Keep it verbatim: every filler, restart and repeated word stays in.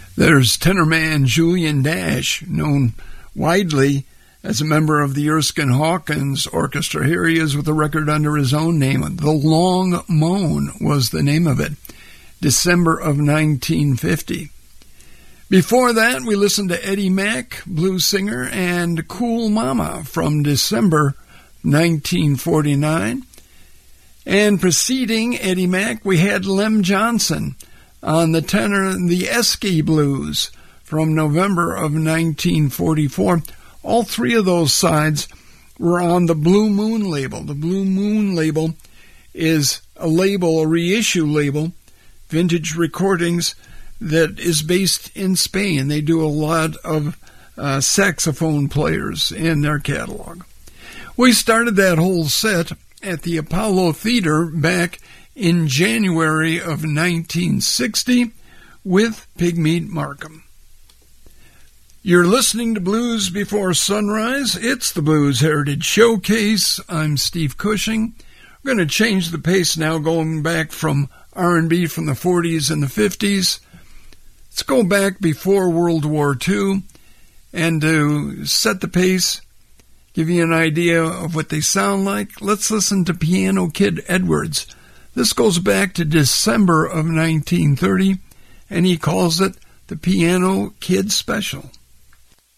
There's tenorman Julian Dash, known widely as a member of the Erskine Hawkins Orchestra. Here he is with a record under his own name. The Long Moan was the name of it, December of nineteen fifty. Before that, we listened to Eddie Mack, blues singer, and Cool Mama from December nineteen forty-nine. And preceding Eddie Mack, we had Lem Johnson on the tenor, the Esky Blues from November of nineteen forty-four. All three of those sides were on the Blue Moon label. The Blue Moon label is a label, a reissue label, Vintage Recordings, that is based in Spain. They do a lot of uh, saxophone players in their catalog. We started that whole set at the Apollo Theater back in January of nineteen sixty with Pigmeat Markham. You're listening to Blues Before Sunrise. It's the Blues Heritage Showcase. I'm Steve Cushing. We're going to change the pace now, going back from R and B from the forties and the fifties. Let's go back before World War Two, and to set the pace, give you an idea of what they sound like, let's listen to Piano Kid Edwards. This goes back to December of nineteen thirty, and he calls it the Piano Kid Special.